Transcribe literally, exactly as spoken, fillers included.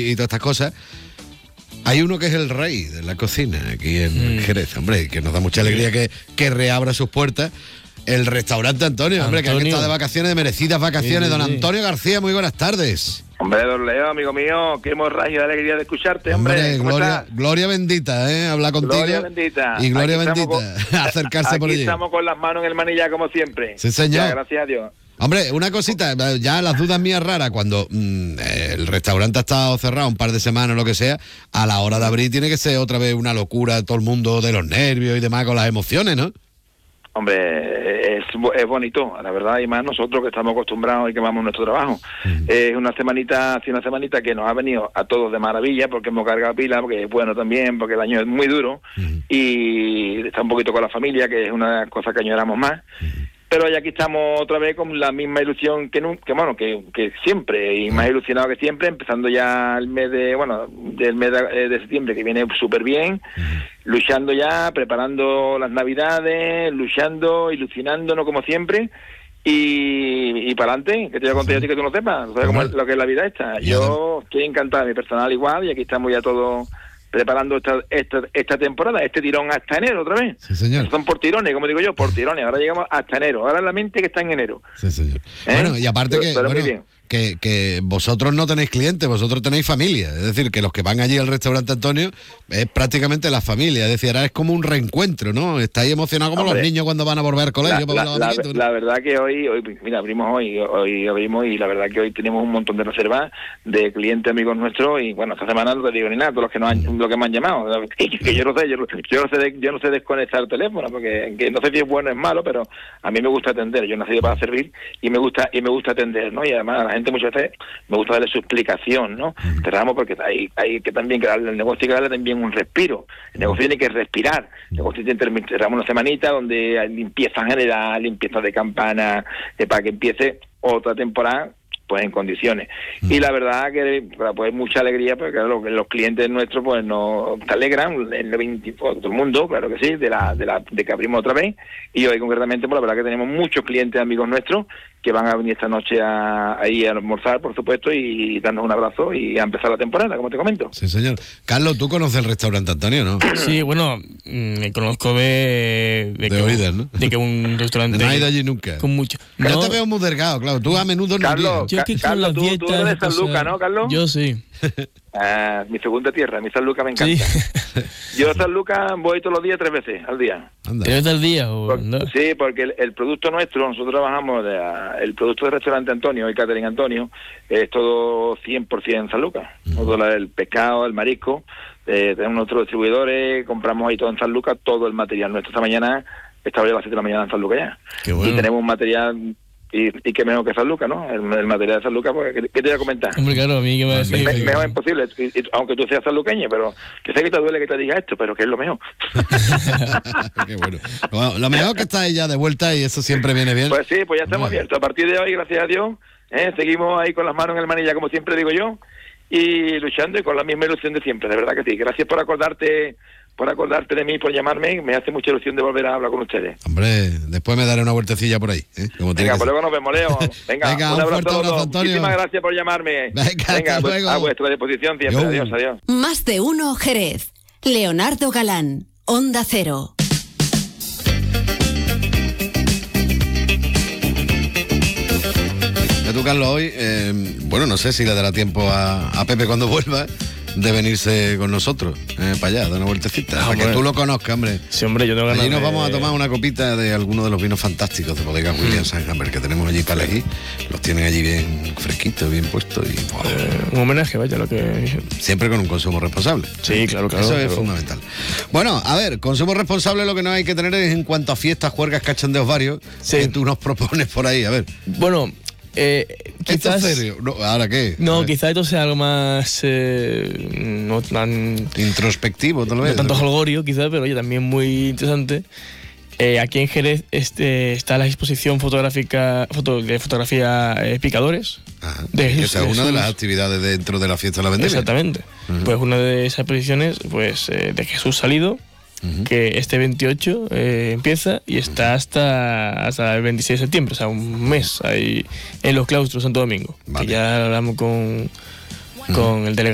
y, y todas estas cosas. Hay uno que es el rey de la cocina aquí en mm. Jerez, hombre, que nos da mucha alegría que, que reabra sus puertas. El restaurante Antonio, hombre, Antonio. que aquí está de vacaciones, de merecidas vacaciones. Sí, sí, don Antonio García, muy buenas tardes. Hombre, don Leo, amigo mío, qué hemorragia de alegría de escucharte, hombre. hombre gloria, gloria bendita, ¿eh? Hablar contigo. Gloria bendita. Y gloria aquí bendita, con, acercarse aquí por allí. Estamos con las manos en el manillar, como siempre. Sí, señor. Ya, gracias a Dios. Hombre, una cosita, ya las dudas mías raras, cuando mmm, el restaurante ha estado cerrado un par de semanas o lo que sea, a la hora de abrir tiene que ser otra vez una locura, todo el mundo de los nervios y demás con las emociones, ¿no? Hombre, es, es bonito, la verdad, y más nosotros que estamos acostumbrados y que vamos a nuestro trabajo. Uh-huh. Es una semanita, así una semanita que nos ha venido a todos de maravilla, porque hemos cargado pila, porque es bueno también, porque el año es muy duro, uh-huh. y está un poquito con la familia, que es una cosa que añoramos más. Uh-huh. Pero ya aquí estamos otra vez con la misma ilusión que, que bueno, que, que siempre, y más ilusionado que siempre, empezando ya el mes de, bueno, del mes de, de septiembre, que viene súper bien, uh-huh. luchando ya, preparando las navidades, luchando, ilusionándonos como siempre, y, y para adelante, que te voy a contar yo a ti que tú no sepas, ¿sabes cómo es lo que es la vida esta? Yo estoy encantado, mi personal igual, y aquí estamos ya todos preparando esta, esta esta temporada, este tirón hasta enero otra vez. Sí, señor. Son por tirones, como digo yo, por tirones. Ahora llegamos hasta enero. Ahora la mente que está en enero. Sí, señor. ¿Eh? Bueno, y aparte que, bueno, que, que vosotros no tenéis clientes, vosotros tenéis familia. Es decir, que los que van allí al restaurante Antonio es prácticamente la familia. Es decir, ahora es como un reencuentro, ¿no? Estáis emocionados como Hombre, los niños cuando van a volver al colegio. La, la, la, ¿no? la verdad que hoy, hoy, mira, abrimos hoy, hoy abrimos y la verdad que hoy tenemos un montón de reservas de clientes amigos nuestros y bueno, esta semana no te digo ni nada, todos los que nos han, lo que me han llamado. Y que yo no sé, yo, yo no sé de, yo no sé desconectar el teléfono, porque que no sé si es bueno o es malo, pero a mí me gusta atender. Yo he nacido para servir y me gusta y me gusta atender, ¿no? Y además a la gente muchas veces me gusta darle su explicación, ¿no? Cerramos porque hay, hay que también que darle al negocio, hay que darle también un respiro. El negocio tiene que respirar. El negocio tiene que cerramos una semanita donde hay limpieza general, limpieza de campana, eh, para que empiece otra temporada pues en condiciones. Mm. Y la verdad que pues mucha alegría, porque claro, los clientes nuestros pues nos alegran, el veinte, todo el mundo, claro que sí, de la de la de que abrimos otra vez, y hoy concretamente pues la verdad que tenemos muchos clientes amigos nuestros que van a venir esta noche a, ahí a almorzar, por supuesto, y darnos un abrazo y a empezar la temporada, como te comento. Sí, señor. Carlos, ¿tú conoces el restaurante Antonio, no? Sí, bueno, me conozco de... De, de oídas, ¿no? De que un restaurante... No he ido allí nunca. Con mucho... No, no te veo muy delgado, claro. Tú a menudo no Carlos, Yo que Ca- Carlos, tú, tú eres de San Lucas, ¿no, Carlos? Yo sí. Ah, mi segunda tierra, mi San Lucas me encanta. Sí. Yo a San Lucas voy todos los días, tres veces al día. ¿Tres veces al día? O Por, no? Sí, porque el, el producto nuestro, nosotros trabajamos, de, el producto del restaurante Antonio, el catering Antonio, es todo cien por ciento en San Lucas. Uh-huh. Todo el pescado, el marisco, eh, tenemos nuestros distribuidores, compramos ahí todo en San Lucas, todo el material nuestro. Esta mañana, estaba ya a las siete de la mañana en San Lucas ya. Qué bueno. Y tenemos un material... Y, y que mejor que San Lucas, ¿no? El, el material de San Lucas, pues, ¿qué, ¿qué te voy a comentar? Hombre, claro, a mí que me va a decir. Me, mejor es imposible, y, y, aunque tú seas sanluqueño, pero que sé que te duele que te diga esto, pero que es lo mejor. Qué bueno. Bueno, lo mejor que está ahí ya de vuelta y eso siempre viene bien. Pues sí, pues ya estamos Muy abiertos. A partir de hoy, gracias a Dios, ¿eh? Seguimos ahí con las manos en el manillar, como siempre digo yo, y luchando y con la misma ilusión de siempre, de verdad que sí. Gracias por acordarte... por acordarte de mí, por llamarme, me hace mucha ilusión de volver a hablar con ustedes. Hombre, después me daré una vueltecilla por ahí. ¿eh? Como Venga, pues luego nos vemos, Leo. Venga, Venga, un, un abrazo a abrazo, todos. Antonio. Muchísimas gracias por llamarme. Venga, Venga pues, luego. a vuestra disposición siempre. Yo. Adiós, adiós. Más de uno Jerez. Leonardo Galán, Onda Cero. Ya tú, Carlos, hoy, eh, bueno, no sé si le dará tiempo a, a Pepe cuando vuelva de venirse con nosotros eh, para allá, dar una vueltecita, Ah, para que hombre. tú lo conozcas, hombre. Sí, hombre, yo tengo ganas Allí nos de- vamos a tomar una copita de alguno de los vinos fantásticos de Bodega William Sanhammer que tenemos allí para elegir. Los tienen allí bien fresquitos, bien puestos y ¡buah! Eh, un homenaje, vaya, lo que... Siempre con un consumo responsable. Sí, claro, claro. Eso es claro. fundamental. Bueno, a ver, consumo responsable lo que no hay que tener es en cuanto a fiestas, juergas, cachandeos varios Sí. que tú nos propones por ahí, a ver. Bueno, eh, ¿Esto quizás... es serio? No, ¿ahora qué? A No, ver. quizás esto sea algo más... Eh, no tan... Introspectivo, tal No vez. tanto holgorio, quizás, pero oye, también muy interesante. Eh, aquí en Jerez este, está la exposición fotográfica foto, de fotografía eh, Picadores. Ajá. de Que esa es una de las Jesús. actividades dentro de la fiesta de la vendimia. Exactamente. Ujú. Pues una de esas exposiciones pues, eh, de Jesús Salido, Ujú. que este veintiocho eh, empieza y está hasta, hasta el veintiséis de septiembre, o sea, un mes ahí en los claustros Santo Domingo. Vale. Que ya hablamos con, con el delegado